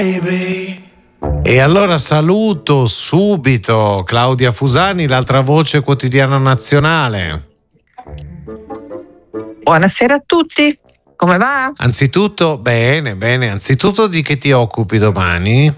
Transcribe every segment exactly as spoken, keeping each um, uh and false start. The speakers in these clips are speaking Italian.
E allora saluto subito Claudia Fusani, l'altra voce quotidiana nazionale. Buonasera a tutti, come va? Anzitutto, bene, bene. Anzitutto di che ti occupi domani?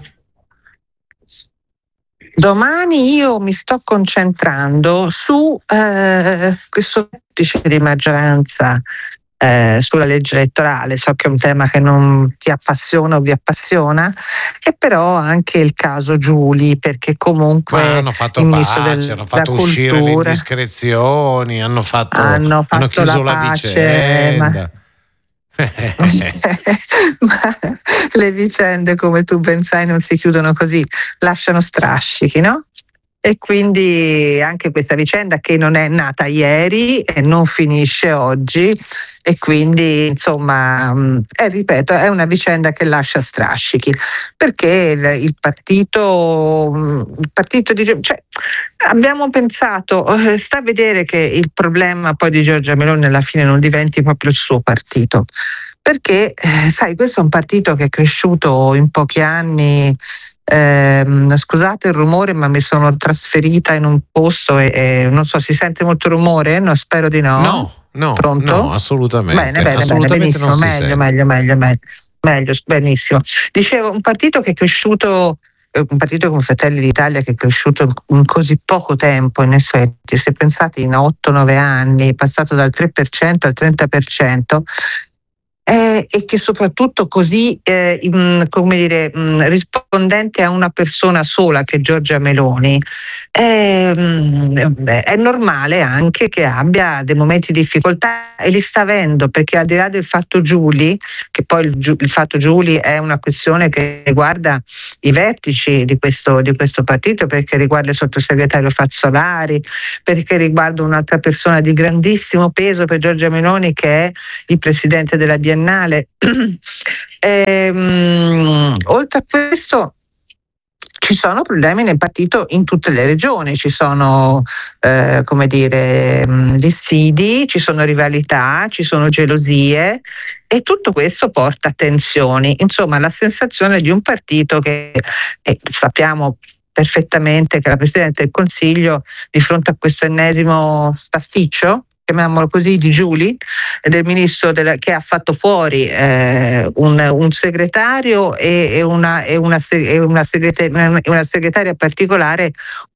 Domani io mi sto concentrando su eh, questo vertice di maggioranza eh, sulla legge elettorale. So che è un tema che non ti appassiona o vi appassiona, e però anche il caso Giuli, perché comunque Ma hanno fatto il pace, ministro del, hanno fatto della uscire cultura, le indiscrezioni, hanno fatto, hanno fatto hanno chiuso la la, pace, vicenda. ma le vicende, come tu ben sai, non si chiudono così, lasciano strascichi, no? E quindi anche questa vicenda, che non è nata ieri e non finisce oggi, e quindi insomma è, ripeto, è una vicenda che lascia strascichi, perché il, il partito il partito di, cioè, abbiamo pensato, sta a vedere che il problema poi di Giorgia Meloni alla fine non diventi proprio il suo partito, perché eh, sai, questo è un partito che è cresciuto in pochi anni. Eh, scusate il rumore, ma mi sono trasferita in un posto e, e non so, si sente molto rumore? No, spero di no. No, no, pronto? No, assolutamente. Bene, bene, assolutamente bene, benissimo, non si meglio, sente. meglio, meglio, meglio, meglio, benissimo. Dicevo, un partito che è cresciuto, un partito come Fratelli d'Italia che è cresciuto in così poco tempo, in effetti, se pensate in otto nove anni, è passato dal tre per cento al trenta per cento. Eh, e che soprattutto così eh, mh, come dire, mh, rispondente a una persona sola, che è Giorgia Meloni, eh, mh, è normale anche che abbia dei momenti di difficoltà, e li sta avendo, perché al di là del fatto Giuli, che poi il, il fatto Giuli è una questione che riguarda i vertici di questo, di questo partito, perché riguarda il sottosegretario Fazzolari, perché riguarda un'altra persona di grandissimo peso per Giorgia Meloni, che è il presidente della Biennale. Ehm, oltre a questo ci sono problemi nel partito in tutte le regioni, ci sono eh, come dire dissidi, ci sono rivalità, ci sono gelosie, e tutto questo porta a tensioni. Insomma, la sensazione di un partito che eh, sappiamo perfettamente che la Presidente del Consiglio, di fronte a questo ennesimo pasticcio, chiamiamolo così, di Giuli, del ministro della, che ha fatto fuori eh, un, un segretario e, e, una, e, una, e una, segretaria, una segretaria particolare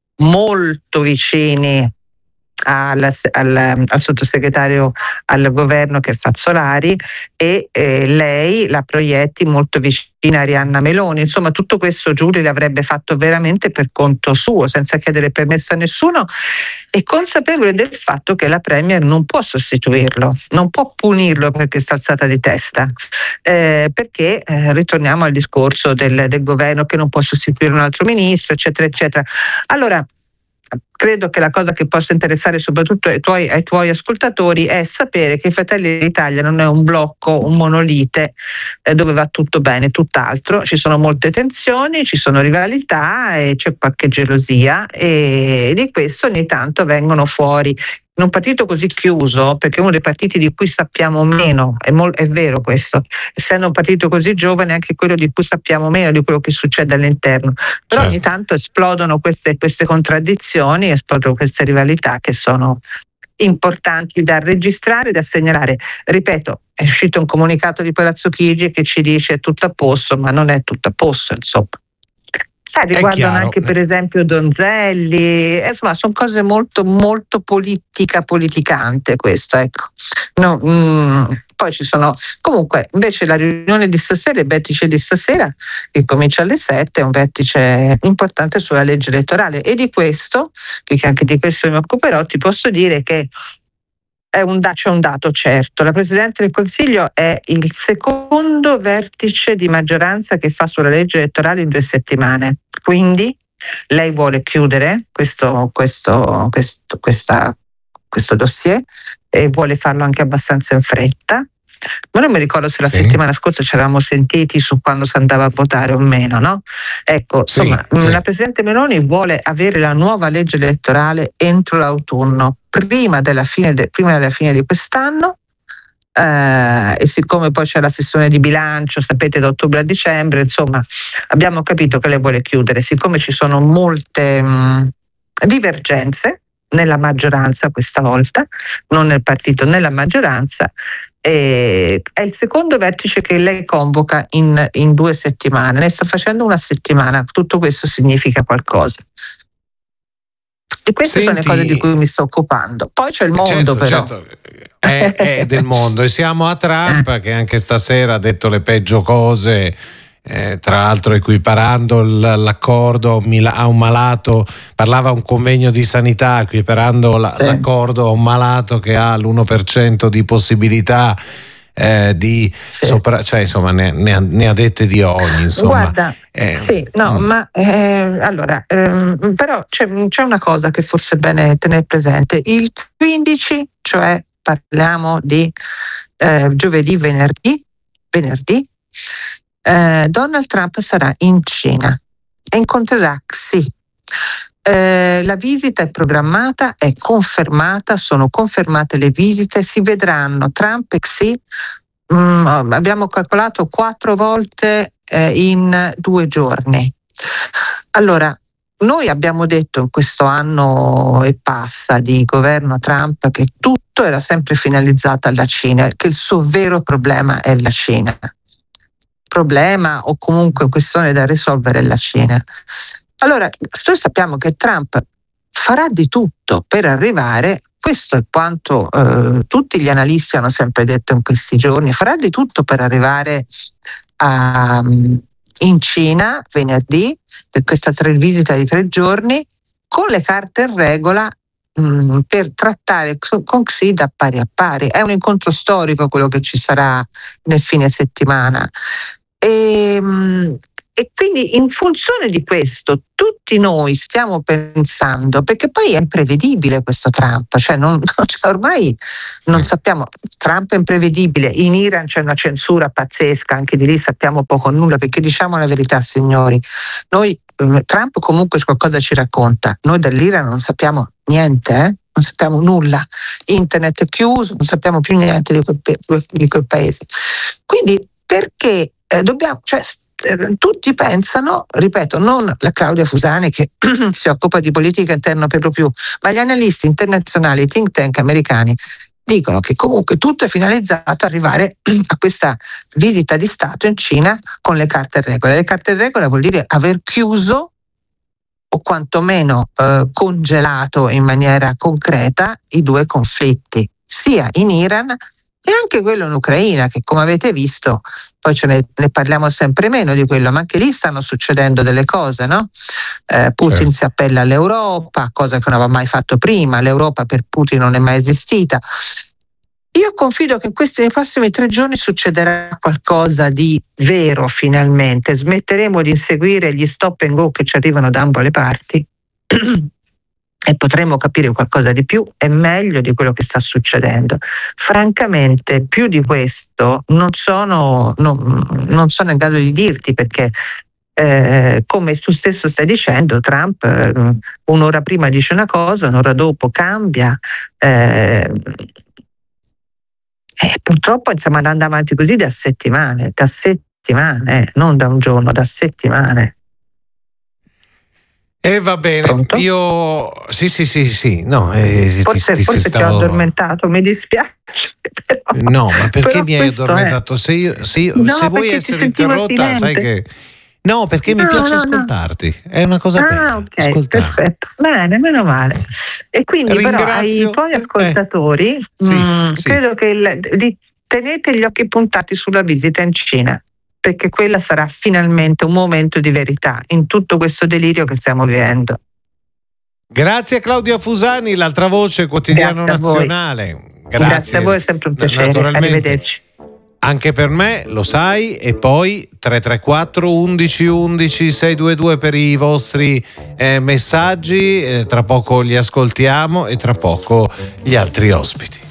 molto vicini al, al, al sottosegretario al governo, che è Fazzolari, e eh, lei la proietti molto vicina a Arianna Meloni. Insomma, tutto questo Giuli l'avrebbe fatto veramente per conto suo, senza chiedere permesso a nessuno, e consapevole del fatto che la Premier non può sostituirlo, non può punirlo per questa alzata di testa, eh, perché eh, ritorniamo al discorso del, del governo che non può sostituire un altro ministro, eccetera, eccetera. Allora, credo che la cosa che possa interessare soprattutto ai tuoi, ai tuoi ascoltatori è sapere che Fratelli d'Italia non è un blocco, un monolite eh, dove va tutto bene, tutt'altro. Ci sono molte tensioni, ci sono rivalità e c'è qualche gelosia, e di questo ogni tanto vengono fuori. In un partito così chiuso, perché è uno dei partiti di cui sappiamo meno, è, mol- è vero questo, essendo un partito così giovane, anche quello di cui sappiamo meno di quello che succede all'interno, però certo, ogni tanto esplodono queste, queste contraddizioni, esplodono queste rivalità che sono importanti da registrare, da segnalare. Ripeto, è uscito un comunicato di Palazzo Chigi che ci dice è tutto a posto, ma non è tutto a posto, insomma. Sai, riguardano anche per esempio Donzelli, insomma sono cose molto molto politica politicante questo, ecco. No, mm, poi ci sono comunque invece la riunione di stasera, il vertice di stasera che comincia alle sette, è un vertice importante sulla legge elettorale, e di questo, perché anche di questo mi occuperò, ti posso dire che è un, c'è un dato certo: la Presidente del Consiglio è il secondo vertice di maggioranza che fa sulla legge elettorale in due settimane, quindi lei vuole chiudere questo, questo, questo, questa, questo dossier, e vuole farlo anche abbastanza in fretta. Ma non mi ricordo se la sì. settimana scorsa ci eravamo sentiti su quando si andava a votare o meno, no? Ecco, sì, insomma, sì. La Presidente Meloni vuole avere la nuova legge elettorale entro l'autunno, prima della fine, de, prima della fine di quest'anno, eh, e siccome poi c'è la sessione di bilancio, sapete, da ottobre a dicembre, insomma, abbiamo capito che lei vuole chiudere. Siccome ci sono molte mh, divergenze nella maggioranza questa volta, non nel partito, nella maggioranza, e è il secondo vertice che lei convoca in, in due settimane, ne sta facendo una settimana, tutto questo significa qualcosa. E queste Senti, sono le cose di cui mi sto occupando. Poi c'è il mondo, certo, però. Certo. È, è del mondo, e siamo a Trump che anche stasera ha detto le peggio cose. Eh, tra l'altro equiparando l'accordo a un malato, parlava a un convegno di sanità, equiparando la, sì. l'accordo a un malato che ha l'uno per cento di possibilità eh, di sì. sopra, cioè insomma ne, ne, ha, ne ha dette di ogni, insomma. Guarda, eh, sì, no, mm. ma eh, allora ehm, però c'è, c'è una cosa che forse è bene tenere presente: il quindici, cioè parliamo di eh, giovedì, venerdì, venerdì Eh, Donald Trump sarà in Cina e incontrerà Xi. Eh, la visita è programmata, è confermata, sono confermate le visite, si vedranno Trump e Xi, mm, abbiamo calcolato quattro volte eh, in due giorni. Allora, noi abbiamo detto in questo anno e passa di governo Trump che tutto era sempre finalizzato alla Cina, che il suo vero problema è la Cina. Problema o comunque questione da risolvere la Cina. Allora, noi sappiamo che Trump farà di tutto per arrivare, questo è quanto eh, tutti gli analisti hanno sempre detto in questi giorni, farà di tutto per arrivare a, in Cina venerdì per questa tre visita di tre giorni con le carte in regola mh, per trattare con Xi da pari a pari. È un incontro storico quello che ci sarà nel fine settimana. E, e quindi in funzione di questo tutti noi stiamo pensando, perché poi è imprevedibile questo Trump, cioè, non, cioè ormai non sappiamo, Trump è imprevedibile, in Iran c'è una censura pazzesca, anche di lì sappiamo poco o nulla, perché diciamo la verità signori, noi Trump comunque qualcosa ci racconta, noi dall'Iran non sappiamo niente, eh? non sappiamo nulla, internet è chiuso, non sappiamo più niente di quel, di quel paese, quindi perché Eh, dobbiamo, cioè, eh, tutti pensano, ripeto, non la Claudia Fusani che si occupa di politica interna per lo più, ma gli analisti internazionali, i think tank americani dicono che comunque tutto è finalizzato ad arrivare a questa visita di Stato in Cina con le carte in regola. Le carte in regola vuol dire aver chiuso o quantomeno eh, congelato in maniera concreta i due conflitti, sia in Iran e anche quello in Ucraina, che come avete visto, poi ce ne, ne parliamo sempre meno di quello, ma anche lì stanno succedendo delle cose, no? Eh, Putin certo. si appella all'Europa, cosa che non aveva mai fatto prima, l'Europa per Putin non è mai esistita. Io confido che in questi nei prossimi tre giorni succederà qualcosa di vero finalmente, smetteremo di inseguire gli stop and go che ci arrivano da ambo le parti e potremo capire qualcosa di più e meglio di quello che sta succedendo. Francamente, più di questo non sono, non, non sono in grado di dirti, perché eh, come tu stesso stai dicendo, Trump eh, un'ora prima dice una cosa, un'ora dopo cambia. Eh, e purtroppo insomma andando avanti così da settimane, da settimane, eh, non da un giorno, da settimane. E eh, va bene, Pronto? Io sì sì sì sì no eh, forse, ti, ti, forse ti, stavo... ti ho addormentato, mi dispiace però, no, ma perché mi hai addormentato? È... Se, io, se, io, no, se vuoi essere interrotta sai che no, perché no, mi piace no, ascoltarti no. È una cosa ah, bella ok, ascoltarti. Perfetto, bene, meno male. E quindi Ringrazio. Però ai tuoi ascoltatori eh, sì, mh, sì. credo che il, di, tenete gli occhi puntati sulla visita in Cina, perché quella sarà finalmente un momento di verità in tutto questo delirio che stiamo vivendo. Grazie a Claudia Fusani, l'altra voce quotidiano Grazie nazionale. Grazie. Grazie a voi, è sempre un piacere. Arrivederci. Anche per me, lo sai, e poi tre tre quattro undici undici sei due due per i vostri eh, messaggi, eh, tra poco li ascoltiamo e tra poco gli altri ospiti.